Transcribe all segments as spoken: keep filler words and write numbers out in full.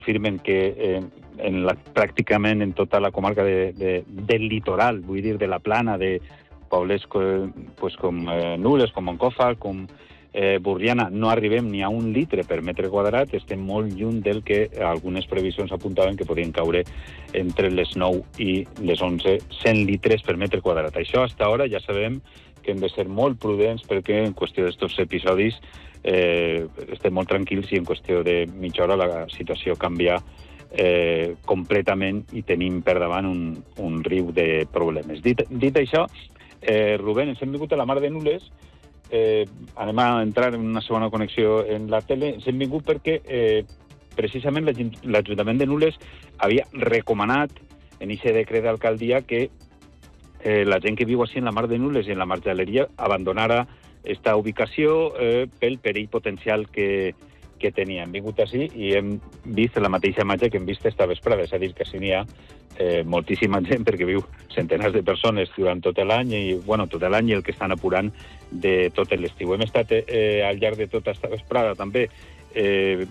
afirmen que eh, en la, pràcticament en tota la comarca de, de, del litoral, vull dir, de la plana, de pobles pues, com eh, Nules, com Moncofa, com eh, Borriana, no arribem ni a un litre per metre quadrat, estem molt lluny del que algunes previsions apuntaven que podien caure entre les nou i les onze cent litres per metre quadrat. Això, hasta ara, ja sabem que hem de ser molt prudents perquè en qüestió d'estos episodis eh, estem molt tranquils i en qüestió de mitja hora la situació canvia eh, completament i tenim per davant un, un riu de problemes. Dit, dit això, eh, Rubén, ens hem vingut a la mar de Nules, eh, anem a entrar en una segona connexió en la tele, ens hem vingut perquè eh, precisament l'Ajuntament de Nules havia recomanat en aquest decret d'alcaldia que Eh, la gent que viu així en la mar de Nules i en la marjaleria abandonara esta ubicació eh, pel perill potencial que, que tenia. Hem vingut així i hem vist la mateixa imatge que hem vist esta vesprada, és a dir, que així n'hi ha eh, moltíssima gent perquè viu centenars de persones durant tot l'any i, bueno, tot l'any i el que estan apurant de tot l'estiu. Hem estat eh, al llarg de tota esta vesprada també eh,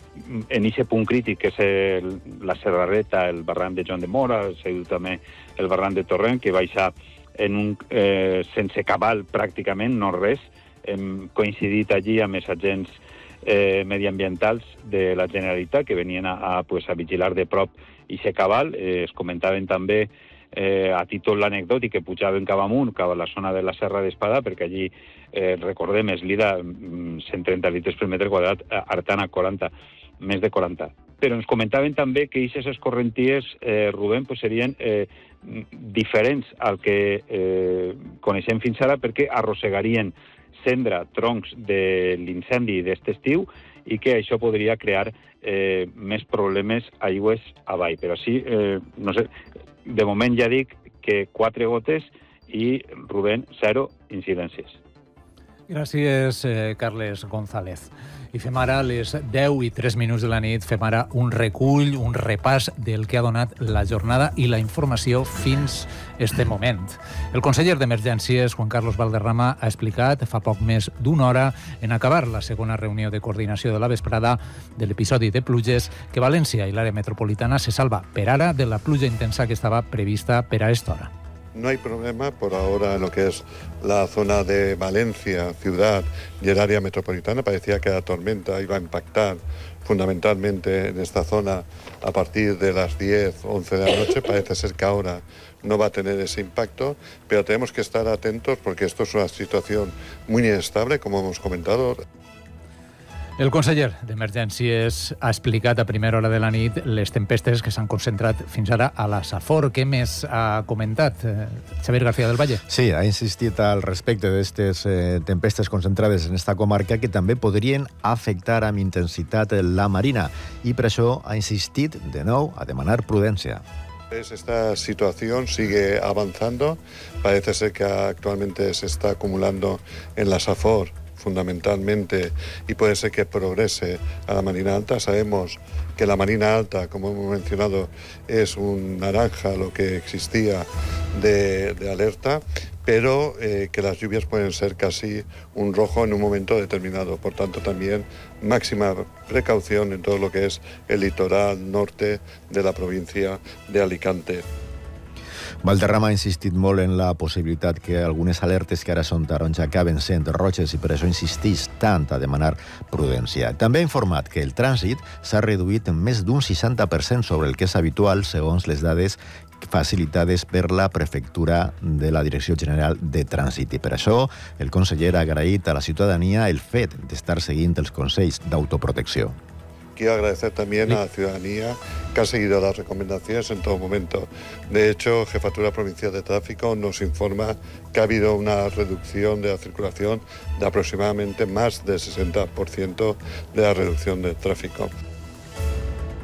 en aquest punt crític, que és el, la Serrareta, el barranc de Joan de Mora, s'ha dit també el barranc de Torrent, que baixa en un, eh, sense cabal pràcticament, no res. Hem coincidit allí amb els agents eh, mediambientals de la Generalitat que venien a, a, pues, a vigilar de prop aquest cabal. Eh, es comentaven també eh, a títol anecdòtic que pujaven cap amunt, cap a la zona de la Serra d'Espadà, perquè allí, eh, recordem, es lida cent trenta litres per metre quadrat, Artana quaranta, més de quaranta. Però ens comentaven també que aquestes escorrenties, eh, Rubén, pues serien eh, diferents al que eh, coneixem fins ara perquè arrossegarien cendra, troncs de l'incendi d'aquest estiu i que això podria crear eh, més problemes aigües avall. Però sí, eh, no sé, de moment ja dic que quatre gotes i, Rubén, zero incidències. Gràcies, eh, Carles González. I fem ara les deu i tres minuts de la nit, fem ara un recull, un repàs del que ha donat la jornada i la informació fins este moment. El conseller d'Emergències, Juan Carlos Valderrama, ha explicat fa poc més d'una hora en acabar la segona reunió de coordinació de la vesprada de l'episodi de pluges que València i l'àrea metropolitana se salva per ara de la pluja intensa que estava prevista per a esta hora. No hay problema por ahora en lo que es la zona de Valencia, ciudad y el área metropolitana. Parecía que la tormenta iba a impactar fundamentalmente en esta zona a partir de las diez, once de la noche. Parece ser que ahora no va a tener ese impacto, pero tenemos que estar atentos porque esto es una situación muy inestable, como hemos comentado. El conseller d'Emergències ha explicat a primera hora de la nit les tempestes que s'han concentrat fins ara a la Safor. Què més ha comentat Xavier García del Valle? Sí, ha insistit al respecte d'aquestes eh, tempestes concentrades en esta comarca que també podrien afectar amb intensitat la marina i per això ha insistit de nou a demanar prudència. Esta situación sigue avanzando. Parece ser que actualmente se está acumulando en la Safor fundamentalmente y puede ser que progrese a la Marina Alta. Sabemos que la Marina Alta, como hemos mencionado, es un naranja lo que existía de, de alerta, pero eh, que las lluvias pueden ser casi un rojo en un momento determinado. Por tanto, también máxima precaución en todo lo que es el litoral norte de la provincia de Alicante. Valderrama ha insistit molt en la possibilitat que algunes alertes que ara són taronja acaben sent roges i per això insisteix tant a demanar prudència. També ha informat que el trànsit s'ha reduït en més d'un seixanta per cent sobre el que és habitual segons les dades facilitades per la Prefectura de la Direcció General de Trànsit. I per això el conseller ha agraït a la ciutadania el fet d'estar seguint els consells d'autoprotecció. Quiero agradecer también a la ciudadanía que ha seguido las recomendaciones en todo momento. De hecho, Jefatura Provincial de Tráfico nos informa que ha habido una reducción de la circulación de aproximadamente más del sesenta por ciento de la reducción del tráfico.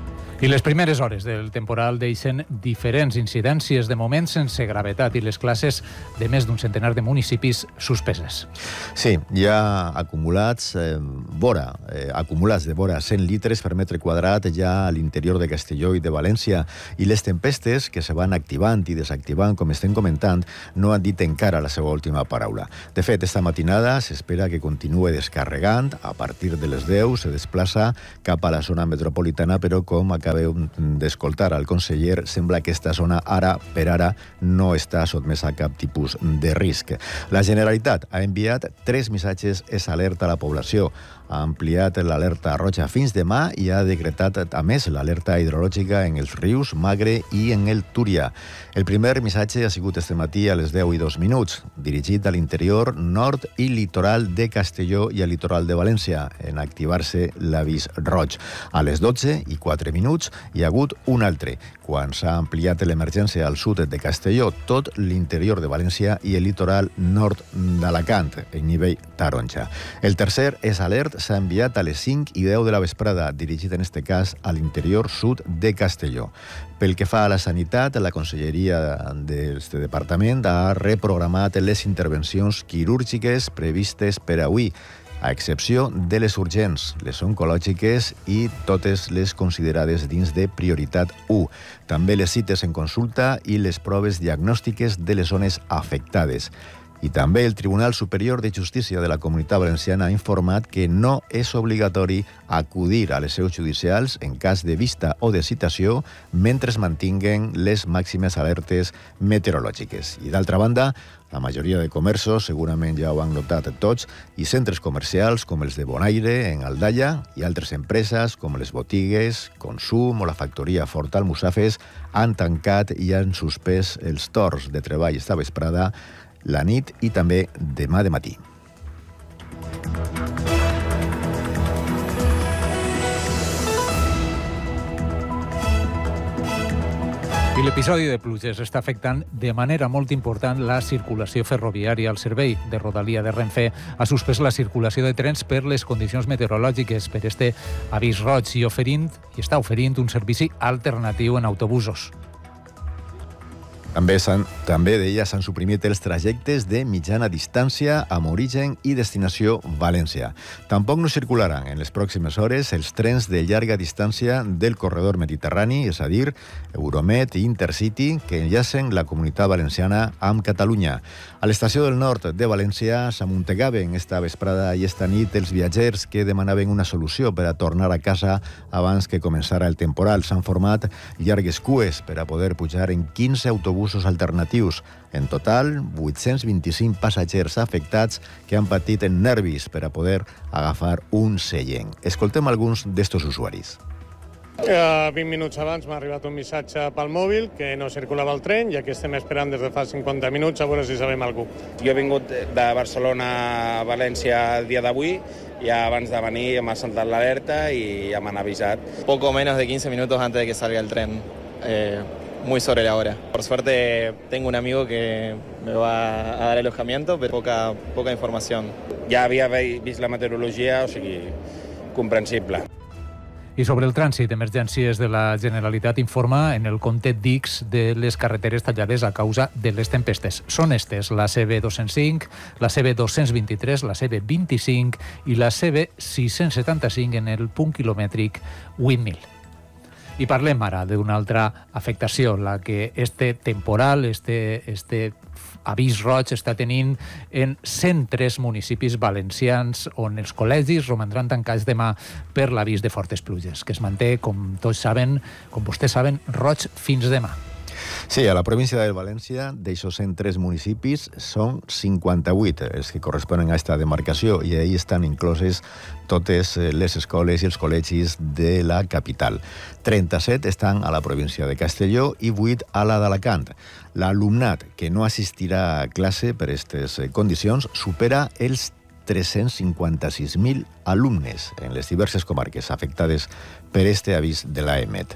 I les primeres hores del temporal deixen diferents incidències, de moment sense gravetat, i les classes de més d'un centenar de municipis suspeses. Sí, hi ha acumulats, eh, vora, eh, acumulats de vora cent litres per metre quadrat ja a l'interior de Castelló i de València, i les tempestes que se van activant i desactivant, com estem comentant, no han dit encara la seva última paraula. De fet, esta matinada s'espera que continue descarregant. A partir de les deu se desplaça cap a la zona metropolitana, però com acabeu d'escoltar al conseller, sembla que aquesta zona ara per ara no està sotmesa a cap tipus de risc. La Generalitat ha enviat tres missatges és alerta a la població. Ha ampliat l'alerta roja fins demà i ha decretat, a més, l'alerta hidrològica en els rius Magre i en el Túria. El primer missatge ha sigut este matí a les deu i dos minuts, dirigit a l'interior nord i litoral de Castelló i al litoral de València, en activar-se l'avís roig. A les dotze i quatre minuts hi ha hagut un altre, quan s'ha ampliat l'emergència al sud de Castelló, tot l'interior de València i el litoral nord d'Alacant, en nivell taronja. El tercer és alert s'ha enviat a les cinc i deu de la vesprada, dirigit en este cas a l'interior sud de Castelló. Pel que fa a la sanitat, la Conselleria d'este departament ha reprogramat les intervencions quirúrgiques previstes per avui, a excepció de les urgents, les oncològiques i totes les considerades dins de prioritat u. També les cites en consulta i les proves diagnòstiques de les zones afectades. I també el Tribunal Superior de Justícia de la Comunitat Valenciana ha informat que no és obligatori acudir a les seus judicials en cas de vista o de citació mentre es mantinguen les màximes alertes meteorològiques. I d'altra banda, la majoria de comerços, segurament ja ho han notat tots, i centres comercials com els de Bonaire, en Aldaia, i altres empreses com les botigues, Consum o la factoria Fort Almussafes han tancat i han suspès els torns de treball esta vesprada, la nit i també demà de matí. I l'episodi de pluges està afectant de manera molt important la circulació ferroviària. El servei de Rodalia de Renfe ha suspès la circulació de trens per les condicions meteorològiques, per este avís roig, i oferint i està oferint un servici alternatiu en autobusos. També, també deia, s'han suprimit els trajectes de mitjana distància amb origen i destinació València. Tampoc no circularan en les pròximes hores els trens de llarga distància del corredor mediterrani, és a dir, Euromed i Intercity, que enllacen la Comunitat Valenciana amb Catalunya. A l'estació del nord de València s'amuntegaven esta vesprada i esta nit els viatgers que demanaven una solució per a tornar a casa abans que començara el temporal. S'han format llargues cues per a poder pujar en quinze autobusos usos alternatius. En total, vuit-cents vint-i-cinc passatgers afectats que han patit en nervis per a poder agafar un seient. Escoltem alguns d'estos usuaris. Uh, vint minuts abans m'ha arribat un missatge pel mòbil que no circulava el tren i aquí estem esperant des de fa cinquanta minuts a veure si sabem alguna cosa. Jo he vingut de Barcelona a València el dia d'avui i abans de venir m'ha saltat l'alerta i ja m'han avisat. Poco menos de quince minutos antes de que salga el tren. Eh... muy sobre la hora. Por suerte tengo un amigo que me va a dar alojamiento, pero poca, poca información. Ja havia vist la meteorologia, o sigui, comprensible. I sobre el trànsit, Emergències de la Generalitat informa en el compte d'I X de les carreteres tallades a causa de les tempestes. Són estes, la C B dos-cents cinc, la C B dos-cents vint-i-tres, la C B vint-i-cinc i la C B sis-cents setanta-cinc en el punt quilomètric vuit mil. I parlem ara d'una altra afectació, la que este temporal, este, este avís roig està tenint en cent tres municipis valencians on els col·legis romandran tancats demà per l'avís de fortes pluges, que es manté, com tots saben, com vostès saben, roig fins demà. Sí, a la província de València, d'aixòs cent tres municipis, són cinquanta-vuit els que corresponen a aquesta demarcació i ahí estan incloses totes les escoles i els col·legis de la capital. trenta-set estan a la província de Castelló i vuit a la d'Alacant. L'alumnat que no assistirà a classe per aquestes condicions supera els tres-cents cinquanta-sis mil alumnes en les diverses comarques afectades per este avís de l'A E M E T.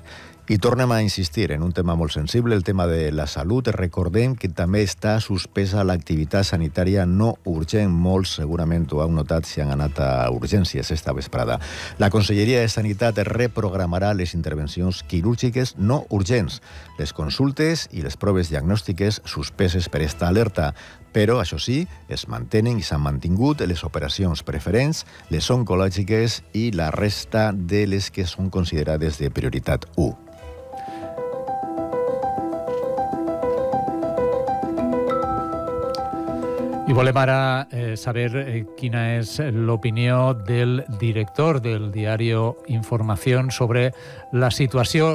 I tornem a insistir en un tema molt sensible, el tema de la salut. Recordem que també està suspesa l'activitat sanitària no urgent. Molts segurament ho heu notat si han anat a urgències esta vesprada. La Conselleria de Sanitat reprogramarà les intervencions quirúrgiques no urgents, les consultes i les proves diagnòstiques suspeses per esta alerta. Però, això sí, es mantenen i s'han mantingut les operacions preferents, les oncològiques i la resta de les que són considerades de prioritat u. I volem ara eh, saber eh, quina és l'opinió del director del diari Información sobre la situació